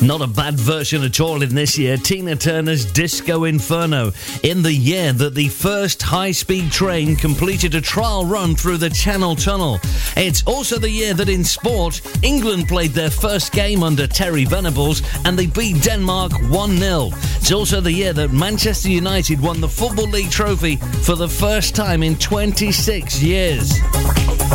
Not a bad version at all in this year. Tina Turner's Disco Inferno, in the year that the first high-speed train completed a trial run through the Channel Tunnel. It's also the year that in sport, England played their first game under Terry Venables and they beat Denmark 1-0. It's also the year that Manchester United won the Football League trophy for the first time in 26 years.